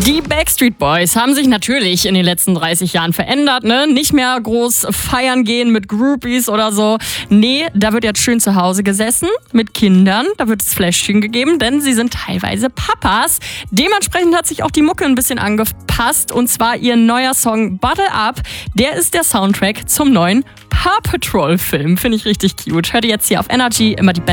Die Backstreet Boys haben sich natürlich in den letzten 30 Jahren verändert, ne? Nicht mehr groß feiern gehen mit Groupies oder so. Nee, da wird jetzt schön zu Hause gesessen mit Kindern. Da wird es Fläschchen gegeben, denn sie sind teilweise Papas. Dementsprechend hat sich auch die Mucke ein bisschen angepasst. Und zwar ihr neuer Song Bottle Up. Der ist der Soundtrack zum neuen Paw Patrol Film. Finde ich richtig cute. Hört ihr jetzt hier auf Energy immer die